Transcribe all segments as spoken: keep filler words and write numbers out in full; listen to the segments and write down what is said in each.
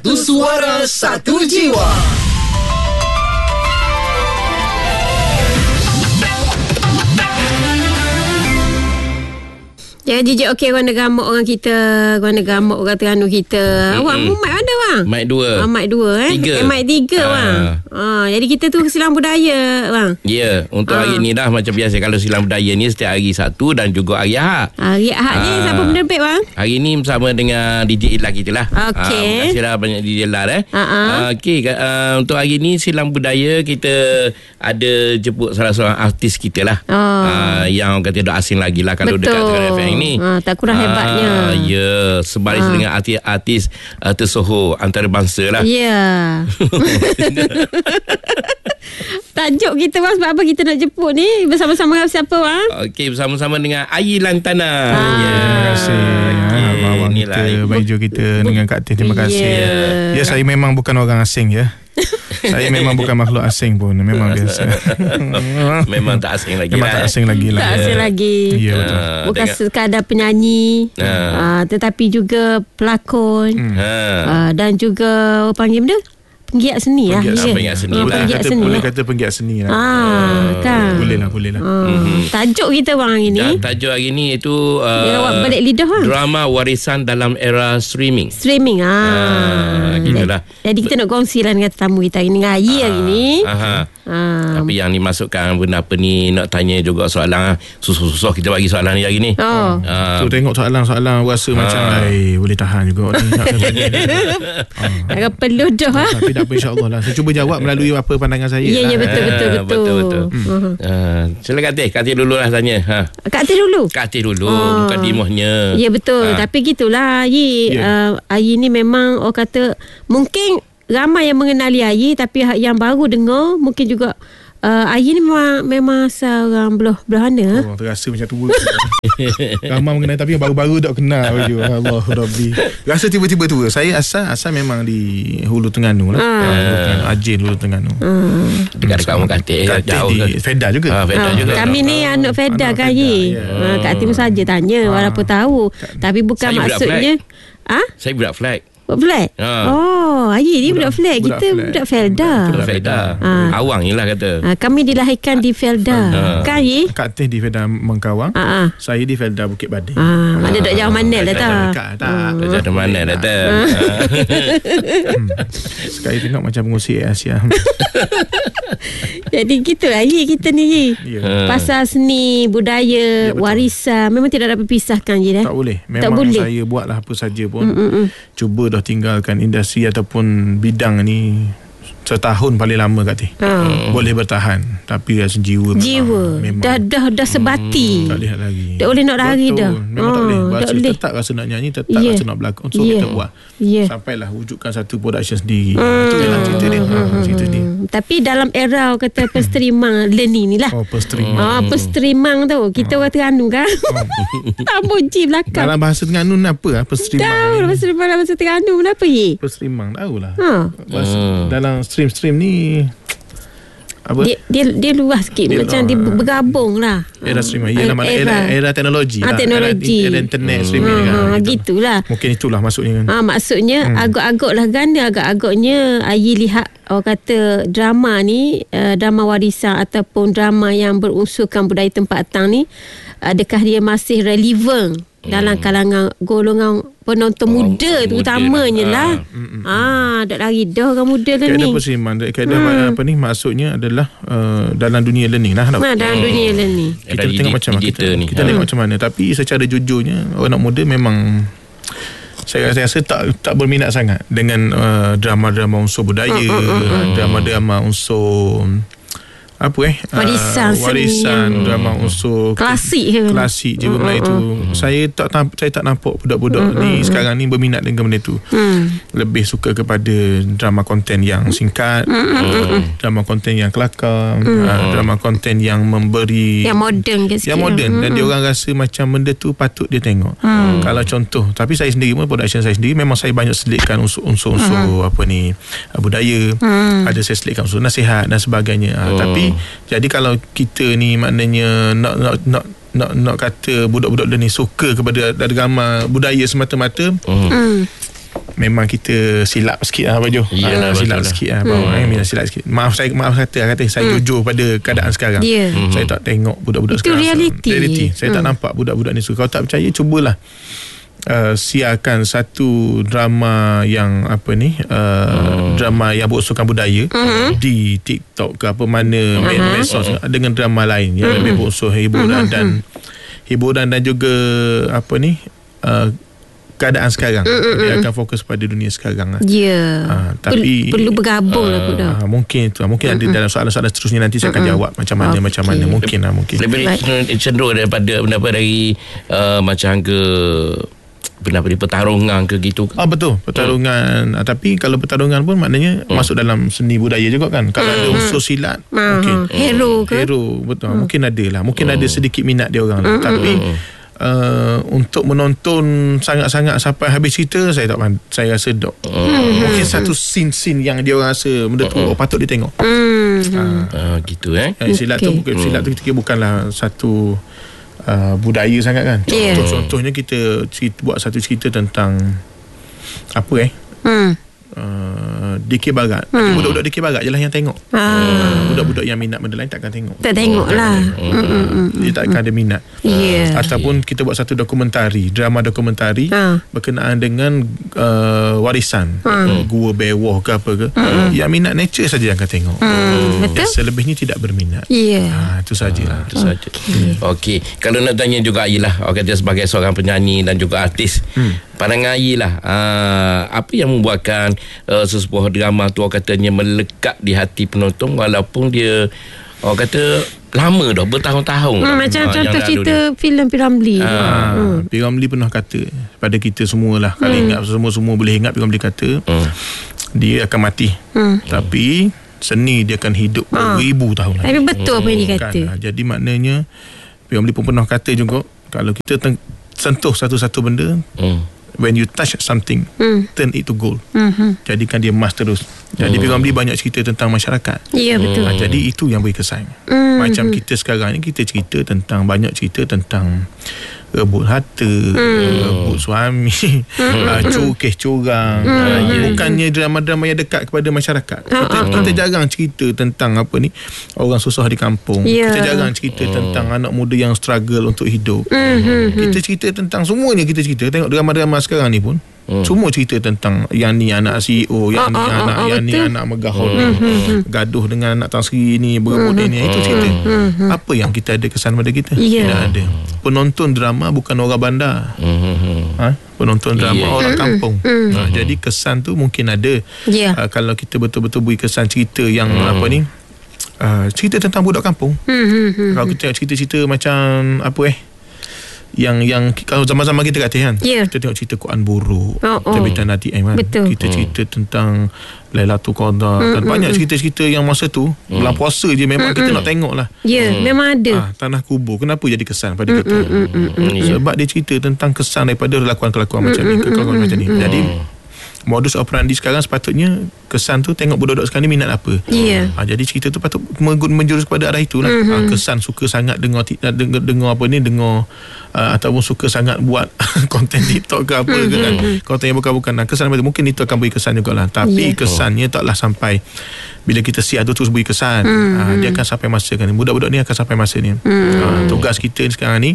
Tu suara satu jiwa. Jangan jijik okey orang gamuk orang kita, orang gamuk orang Terengganu kita. Awak mm-hmm. mic ada bang? Mic dua. Ah, mic dua eh. Tiga. Eh, mic tiga Ah. bang. Ah, jadi kita tu silang budaya bang. Ya, yeah, untuk Ah. hari ni dah macam biasa. Kalau silang budaya ni setiap hari Sabtu dan juga hari Ahad. Hari Ahad ni Ah. siapa penerbit bang? Hari ni bersama dengan D J Ila kita lah. Okey. Ah, terima kasih lah banyak D J Ila eh. Ah, ah. Ah, Okey, uh, untuk hari ni silang budaya kita ada jemput salah seorang artis kita lah. Oh. Ah, yang orang kata dah asing lagi lah kalau Betul. dekat Terengganu F M ni. Ah, tak kurang hebatnya. Ah, ya, sebaris Ah. dengan artis-artis uh, tersohor antarabangsa lah. Ya. Tajuk kita bang, sebab apa kita nak jemput ni? Bersama-sama dengan siapa bang? Okey, bersama-sama dengan Ayi Lantana. Ah. Ya. Terima kasih Okey, ah, Abang inilah kita, Ayi. Baju kita dengan Kak Tin. Terima kasih. Yeah. Ya, saya memang bukan orang asing ya. Saya memang bukan makhluk asing pun. Memang biasa. Memang tak asing lagi Memang lah. tak asing lagi lah. Tak asing lagi. Ya, betul. Ah, Bukan dengan- sekadar penyanyi, Ah. ah, tetapi juga pelakon, Ha. ah, dan juga orang panggil benda penggiat seni lah. Penggiat- ya. penggiat seni Ah, lah. penggiat kata, seni. boleh kata penggiat seni lah. Ah, kan. Boleh lah, boleh lah. Ah. Mhm. Tajuk kita bang hari ni. Dan tajuk hari ni itu uh, Dia awak balik lidah bang. drama warisan dalam era streaming. Streaming ah. Ah, gitulah. Jadi kita nak kongsi lah dengan tetamu kita hari ni, dengan Ayi hari ni. Aha. Ah. Tapi yang dimasukkan benda apa ni, nak tanya juga soalan susah-susah kita bagi soalan ni hari ni. Oh. Ah, So tengok soalan-soalan rasa macam ai boleh tahan juga ni. Nak tanya ni. Agak perlu dah ah. Tapi tak apa, insya-Allah lah. Saya cuba jawab melalui apa pandangan saya. Ya, ya, lah. betul, betul, Ah, betul. betul, betul. Hmm. Ah, sila Kak Teh, Kak Teh dulu lah tanya. Ha. Kak Ati dulu. Kak Teh dulu, Ah. bukan dimohnya. Ya betul. Ah. Tapi gitulah Ayi. Ya. Uh, Ayi ni memang orang kata mungkin ramai yang mengenali Ayi, tapi yang baru dengar mungkin juga uh, Ayi ni memang memang asal orang belah belahana. Oh, terasa macam tua. Ramai mengenai tapi yang baru-baru tak kenal baju. Allah Rabbi. Rasa tiba-tiba tua. Saya asal asal memang di Hulu Terengganu lah. Ah. Ah. Hulu Terengganu, Ajin Hulu Terengganu. Hmm. Dekat dekat orang Kak Teh, Kat jauh di ke? Feda juga. Ah, Feda Ah, juga. kami ni anak Feda anak kan Feda, Ayi. ya. Ah, Kak Ati pun saja tanya walaupun tahu. Tapi bukan Saya budak maksudnya ah Saya budak flag. budak flag. Ah. Oh, Ayi ni budak, Budak- flag. budak Kita flag. budak Felda. Budak Feda. Ah. Awang ni lah kata. Ah, kami dilahirkan di Felda. Ah. Kan Ayi? Kak Teh di Feda Mengkawang. Ah, ah. Saya di Felda Bukit Bading. Ah, mana dok jauh mana dah tak? Dekat tak. Tak ada mana dah tak. Sekali tengok macam mengusik Asia. Jadi gitu lah Yi kita ni Yi. Ya. Pasal seni, budaya, Ya, betul. warisan memang tidak dapat pisahkan je dah. Tak boleh. Memang Tak boleh. saya buatlah apa saja pun. Mm, mm, mm. Cuba dah tinggalkan industri ataupun bidang ni setahun paling lama Kak Teh. Ha. Boleh bertahan. Tapi rasa jiwa memang- Jiwa memang dah dah dah sebati. tak lihat lagi. Tak boleh nak lari Betul. dah. Memang tak Ah, boleh. tak Rasa boleh. tetap rasa nak nyanyi, tetap Ya. rasa nak berlakon. So Ya. kita buat. Ya. Sampailah wujudkan satu production sendiri. Itu yang cerita dia. Ha, cerita dia. Hmm, tapi dalam era orang kata penstreaming learning ni lah. Oh, penstreaming. Ah, penstreaming tu. Kita orang Terengganu kan. Tambun G belakang. Dalam bahasa Terengganu ni apa? Ah, penstreaming. Tahu lah pasal dalam bahasa Terengganu kenapa Yi? Penstreaming tahulah. Ha. Bahasa, Hmm. dalam stream-stream ni apa? Dia, dia dia luas sikit Dia macam luas. dia bergabung lah. Era streaming. Ialah mana Era. era, era teknologi Ah, lah. teknologi. Era, era internet streaming Ha, kan. ha, Gitu. gitulah. Mungkin itulah maksudnya kan. Ah, maksudnya hmm. agak-agak lah kan dia agak-agaknya Ayi lihat orang kata drama ni uh, drama warisan ataupun drama yang berunsurkan budaya tempatan ni, adakah dia masih relevan hmm. dalam kalangan golongan penonton Oh, muda muda terutamanya lah. lah. Ah, dak lari dah orang muda lah Kaedah ni. penstreaming, kaedah hmm. apa ni maksudnya adalah uh, dalam dunia learning lah. Nah, dalam dunia lah ni. Kita Era tengok digi- macam mana kita, digital ni. kita tengok macam mana, tapi secara jujurnya orang muda memang saya, saya rasa tak tak berminat sangat dengan uh, drama-drama unsur budaya, uh, drama-drama unsur apa eh Warisan uh, seni warisan yang drama unsur klasik je. klasik je benda itu. Saya tak namp- saya tak nampak budak-budak ni sekarang ni berminat dengan benda itu. Hmm. Lebih suka kepada drama konten yang singkat, drama konten yang kelakar, uh, drama konten yang memberi Yang moden ke sikit. yang moden, lah. dan dia orang rasa macam benda tu patut dia tengok. Hmm. Kalau contoh, tapi saya sendiri pun production saya sendiri memang saya banyak selitkan unsur-unsur hmm. apa ni budaya. Hmm. Ada saya selitkan unsur nasihat dan sebagainya. Ha, Oh. tapi jadi kalau kita ni maknanya nak nak nak nak nak kata budak-budak dia ni suka kepada drama budaya semata-mata, Hmm. Hmm. memang kita silap sikit lah Baju. Yalah, uh, silap betul sikit lah bawah hmm. eh, silap sikit. Maaf saya maaf kata kata saya hmm. jujur pada keadaan sekarang. Yeah. Hmm. Saya tak tengok budak-budak itu sekarang. reality. reality. Saya hmm. tak nampak budak-budak ni suka. Kalau tak percaya cubalah uh, siarkan satu drama yang apa ni uh, hmm. drama yang berunsurkan budaya hmm. di TikTok ke apa mana hmm. medsos dengan drama lain yang hmm. lebih berunsur hiburan hmm. dan hiburan dan juga apa ni uh, keadaan sekarang. Mm-mm. Dia akan fokus pada dunia sekarang lah. Ya yeah. uh, Tapi Perlu bergabung uh, lah pun dah. Mungkin tu Mungkin Mm-mm. ada dalam soalan-soalan seterusnya nanti saya akan Mm-mm. jawab macam mana okay. Macam mana Mungkin lah mungkin lebih cenderung daripada pendapat dari uh, macam ke pendapat di pertarungan ke gitu. Ah betul pertarungan. Hmm. Tapi kalau pertarungan pun maknanya hmm. masuk dalam seni budaya juga kan. Kalau hmm. ada unsur silat hmm. mungkin hero ke hero betul hmm. mungkin ada lah. Mungkin hmm. ada sedikit minat dia orang hmm. lah. Tapi hmm. uh, untuk menonton sangat-sangat sampai habis cerita saya tak saya rasa dok. Hmm. Mungkin satu scene-scene yang dia orang rasa benda tu hmm. oh, patut dia tengok. Hmm. Uh, uh, gitu eh. Silat okay. tu bukan hmm. silat tu kita bukanlah satu Uh, budaya sangat kan. Yeah. Contoh-contohnya kita cerita, buat satu cerita tentang apa eh hmm. uh, D K Barat. hmm. Budak-budak D K Barat je lah yang tengok. ah. Budak-budak yang minat benda lain takkan tengok. Tak tengok lah. hmm. Dia takkan ada minat. yeah. Ataupun kita buat satu dokumentari, drama dokumentari ah. berkenaan dengan uh, warisan ah. Gua Bewah ke apa ke. hmm. Yang minat nature saja yang akan tengok. hmm. Betul. Selebihnya tidak berminat. yeah. ah, Itu sajalah. ah, Itu saja. Okey. Okay. Kalau nak tanya juga Ayilah, orang kata sebagai seorang penyanyi dan juga artis, hmm. pandangan Ayilah, uh, apa yang membuatkan uh, sesebuah drama tu orang katanya melekat di hati penonton walaupun dia orang kata lama dah, bertahun-tahun hmm, dah, macam uh, contoh cerita filem P. Ramlee. Ah, hmm. P. Ramlee pernah kata pada kita semualah, kalau hmm. ingat semua-semua boleh ingat, P. Ramlee kata hmm. dia akan mati, hmm. tapi seni dia akan hidup ah. beribu tahun lagi. Tapi betul apa yang dia kata. Kan? Jadi maknanya P. Ramlee pun pernah kata juga, kalau kita ten- sentuh satu-satu benda, hmm. when you touch something, hmm. turn it to gold. Hmm. Jadikan dia emas terus. Jadi hmm. P. Ramlee banyak cerita tentang masyarakat. Ya, betul. Ha, jadi itu yang beri kesan. Hmm. Macam kita sekarang ni, kita cerita tentang, banyak cerita tentang rebut harta, hmm. rebut suami, hmm. uh, cukih curang. Hmm. Uh, bukannya drama-drama yang dekat kepada masyarakat. Hmm. Kita, kita jarang cerita tentang apa ni, orang susah di kampung. Yeah. Kita jarang cerita hmm. tentang anak muda yang struggle untuk hidup. Hmm. Kita cerita tentang semuanya, kita cerita. Tengok drama-drama sekarang ni pun Hmm. semua cerita tentang yang ni anak C E O, yang oh, ni oh, anak oh, yang betul. Ni anak megahon hmm. ni, gaduh dengan anak Tan Sri ni, berebut hmm. ni, itu cerita. Hmm. Apa yang kita ada kesan pada kita? Yeah. Tidak ada. Penonton drama bukan orang bandar. Hmm. Ha? Penonton drama yeah. orang kampung. Hmm. Ha, jadi kesan tu mungkin ada. Yeah. Uh, kalau kita betul-betul beri kesan cerita yang hmm. apa ni? Uh, cerita tentang budak kampung. Hmm. Kalau kita cerita-cerita macam apa eh? Yang yang kalau zaman-zaman kita kata kan, yeah. kita tengok cerita Quran buruk, oh, oh. Terbitan Nati Aiman, kita cerita hmm. tentang Lailatul Qadar, hmm, dan hmm, banyak cerita-cerita yang masa tu hmm. bulan puasa je memang hmm, kita hmm. nak tengok lah. Ya, yeah, hmm. memang ada. Ah, Tanah Kubur, kenapa jadi kesan pada hmm, kita? Hmm, hmm, hmm, hmm. Sebab dia cerita tentang kesan daripada kelakuan-kelakuan hmm, macam hmm, ni, kelakuan hmm, macam ni. Hmm. Jadi modus operandi sekarang sepatutnya kesan tu tengok budak-budak sekarang ni minat apa. Yeah. Ha, jadi cerita tu patut menjurus kepada arah itulah. Mm-hmm. Ha, kesan suka sangat dengar dengar, dengar apa ni dengar uh, ataupun suka sangat buat konten TikTok ke apa mm-hmm. ke kan. Konten yang bukan-bukan. Nah, kesan mungkin itu akan beri kesan jugalah. Tapi yeah. kesannya taklah sampai bila kita siap tu terus beri kesan. Mm-hmm. Ha, dia akan sampai masa kan. Budak-budak ni akan sampai masa ni. Mm-hmm. Ha, tugas kita sekarang ni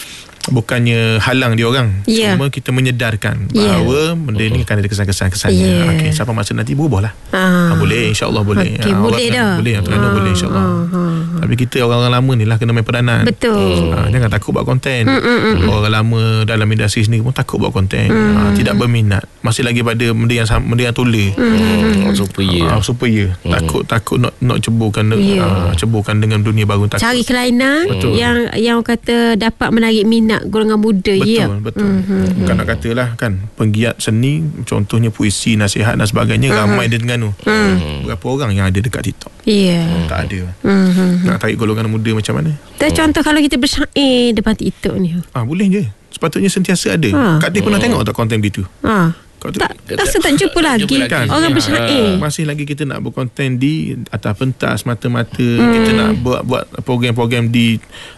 bukannya halang dia orang, yeah. cuma kita menyedarkan yeah. bahawa benda ni akan ada kesan-kesan-kesannya. Yeah. Okey, sampai masa nanti berubah lah. Ah. Ha, boleh, insya-Allah boleh. Okay, ha, boleh dah. Boleh, Terengganu ah. boleh insya-Allah. Ah. Ah. Tapi kita orang-orang lama ni lah kena main peranan. Betul. Ha, jangan takut buat konten. Mm, mm, mm. Orang lama dalam industri sendiri pun takut buat konten. Mm. Ha, tidak berminat. Masih lagi pada benda yang benda yang toleh. Mm. Supaya ha, supaya mm. takut takut nak nak ceburkan yeah. ha, ceburkan dengan dunia baru, takut. Cari kelainan Betul. yang yang kata dapat menarik minat golongan muda. Betul, yeah. betul. Mm-hmm. Bukan nak katalah kan, penggiat seni, contohnya puisi, nasihat dan sebagainya, mm-hmm. ramai di Terengganu. Mm. Berapa orang yang ada dekat TikTok? Yeah. Tak ada. Mm-hmm. Nak tarik golongan muda macam mana? Tak oh. Contoh kalau kita bersyair depan TikTok ni. Ah, boleh je. Sepatutnya sentiasa ada. Ha. Kak Teh pernah tengok tak konten begitu? Ha. Tak, rasa tak jumpa lagi kan? Orang bersyair. Masih lagi kita nak berkonten di atas pentas mata-mata. Hmm. Kita nak buat buat program-program di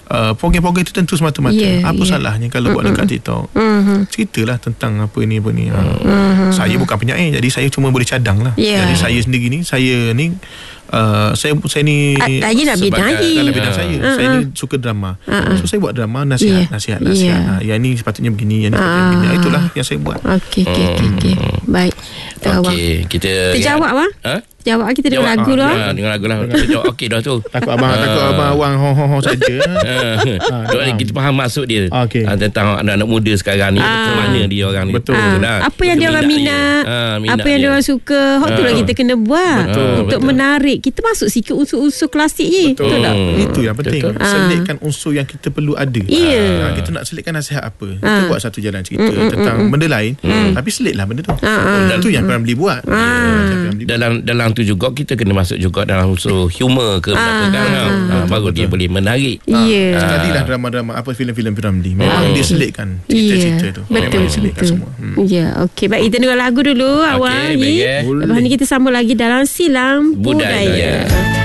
uh, program-program itu tentu semata-mata. Yeah, apa yeah. salahnya kalau Mm-mm. buat dekat TikTok? Mm-hmm. Ceritalah tentang apa ini apa ni. Mm-hmm. Saya bukan penyair, jadi saya cuma boleh cadang lah. Yeah. Jadi saya sendiri ni, saya ni Uh, saya saya ni Lagi nak bidang lagi. dalam bidang Uh. saya Uh-uh. saya ni suka drama. Uh-uh. So saya buat drama, nasihat Yeah. nasihat nasihat. Yeah. Ha, yang ni sepatutnya begini, yang ni sepatutnya Uh. begini. Itulah yang saya buat. Okey, okey, okey. Okay. Baik. Kita awak. Okey, kita Kita jawab, Abang. Ha? Jawab, kita dengar lagu ah, lah. ha, dengar lagu lah. Kita jawab okey dah tu. Takut abang Ah. takut abang awang ho ho ho saja. Ha. Dok kita faham maksud dia. Okey. Ha, tentang anak-anak muda sekarang ni, Ah. macam mana dia orang ni. Betul. Ah, lah. apa yang dia orang minat, Ah, minat apa yang dia orang suka, hak tu Ah. lah kita kena buat Betul, untuk betul. menarik. Kita masuk sikit unsur-unsur klasik je. Betul, betul tak? Hmm. Itu yang penting. Betul. Ah. Selitkan unsur yang kita perlu ada. Ya. Ah, kita nak selitkan nasihat apa? Kita Ah. buat satu jalan cerita tentang benda lain, tapi selitlah benda tu. Ah, ah. Dan tu yang Ramli buat. Ah. Yang Ramli buat. Dalam dalam tu juga kita kena masuk juga dalam unsur humor ke Ah, belakang ah, kan. Ha, baru dia boleh menarik. Ya. Sekalilah drama-drama apa filem-filem Ramli. Memang dia selitkan cerita-cerita tu. Betul, Memang dia selitkan betul. semua. Hmm. Ya, okey. Baik, kita dengar lagu dulu awal baik, ni. eh. Lepas ni kita sambung lagi dalam Silang Budaya. Budaya.